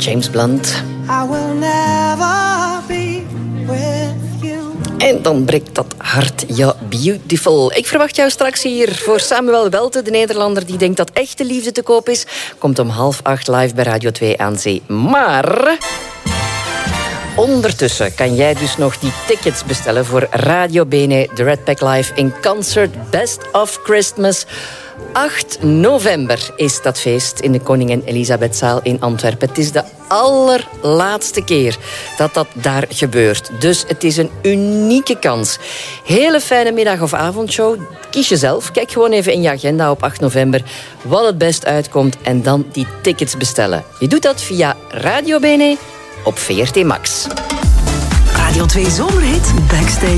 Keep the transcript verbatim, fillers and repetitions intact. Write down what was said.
James Blunt. I will never be with you. En dan breekt dat hart, ja, beautiful. Ik verwacht jou straks hier voor Samuel Welte, de Nederlander die denkt dat echte liefde te koop is. Komt om half acht live bij Radio twee aan Zee. Maar ondertussen kan jij dus nog die tickets bestellen voor Radio Bene, de Red Pack Live in concert Best of Christmas. acht november is dat feest in de Koningin Elisabethzaal in Antwerpen. Het is de allerlaatste keer dat dat daar gebeurt. Dus het is een unieke kans. Hele fijne middag- of avondshow. Kies je zelf. Kijk gewoon even in je agenda op acht november wat het best uitkomt en dan die tickets bestellen. Je doet dat via Radio Bene op V R T Max. Radio twee Zomerhit Backstage.